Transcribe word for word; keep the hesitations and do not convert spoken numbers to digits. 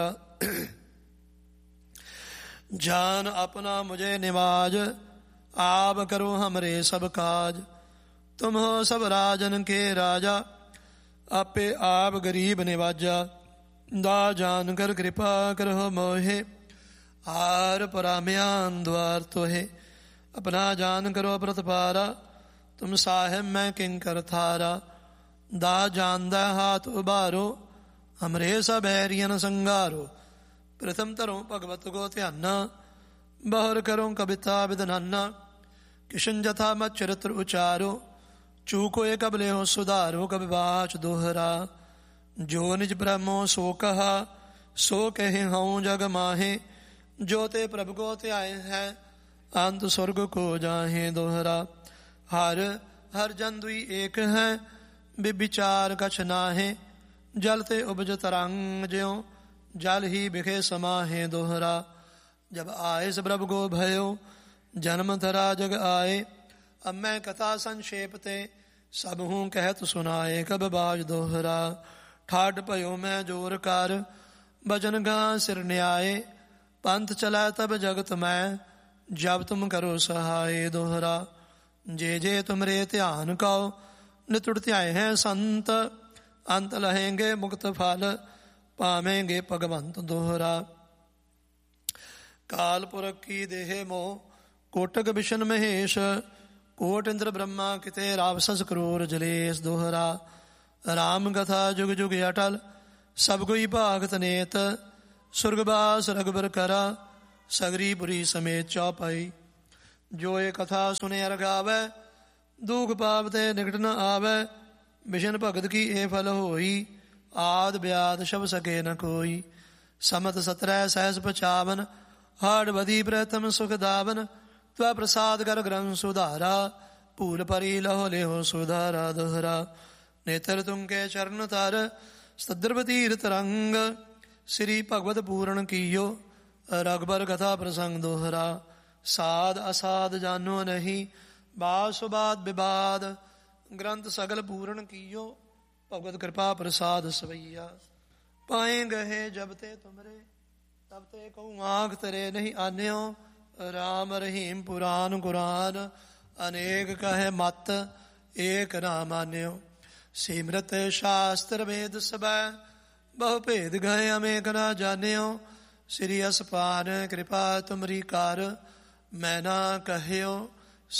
जान अपना मुझे निवाज, आप करो हमरे सब काज। तुम हो सब राजन के राजा, आपे आप गरीब निवाजा। दा जान कर कृपा करो मोहे, हार पराम्यान द्वार तोहे। अपना जान करो प्रतपारा, तुम साहेब मैं किंकर थारा। दा जानदा हाथ उबारो, हमरे सब बैरियन संगारो। प्रथम तरो भगवत को ध्याना, बहुर करो कविता विदनाना। किशन जथा मत चरित्र उचारो, चूको ये कबले हो सुधारो। कवि बाच दोहरा, जो निज ब्रह्मो सो कहा, सो कहे हूँ जग माहे। जो ते प्रभु को त्याए है, अंत स्वर्ग को जाहे दोहरा। हर हर जन दुई एक है, विचार कछ नाहे। जल ते उपज तरंग ज्यों, जल ही बिखे समाहे दोहरा। जब आए इस प्रभु को भयो, जन्म धरा जग आए। अब मैं कथा संक्षेप ते, सब हूँ कहत सुनाए। कब बाज दोहरा, ठाट पयो मैं जोर कर, भजन गा सिर न्याय। पंथ चला तब जगत में, जब तुम करो सहाय दोहरा। जे जे तुमरे ध्यान कहो, नितुड़ त्याय हैं संत। अंत लहेंगे मुक्त फल, पावेंगे भगवंत दोहरा। कालपुरख की देह मोह, कोटक विशन महेश। कोट इंद्र ब्रह्मा किते रावसस क्रूर जलेश दोहरा। राम कथा जुग जुग अटल, सब कोई भागत नेत। सुर्गवास रघुबर करा, सगरी पुरी समेत चौपाई। जो ये कथा सुने अर गावे, दुख पाप ते निकट न आवे। विशन भगत की ए फल होई, आद ब्याद शब सके न कोई। समत सत्रह सहस पचावन, हाड़ बधी प्रथम सुख दावन। त्वा प्रसाद कर ग्रंथ सुधारा, पूर परी लहो लेहो सुधारा दोहरा। नेत्र तुमके चरण तर, सद्रव तीर्थ रंग। श्री भगवत पूर्ण कियो, रघुबर कथा प्रसंग दोहरा। साध असाध जानो नहीं, बाद सुबाद विवाद। ग्रंथ सगल पूर्ण कियो, भगवत कृपा प्रसाद सवैया। पाए गहे जब ते तुमरे, तब ते कहूँ आँख तेरे नहीं आन्यो। राम रहीम पुराण कुरान, अनेक कहे मत एक नाम आन्यो। सिमरत शास्त्र वेद सब, बहु भेद गए अमेक न जान्यो। श्री असपान कृपा तुमरी कार, मैं ना कह्यो।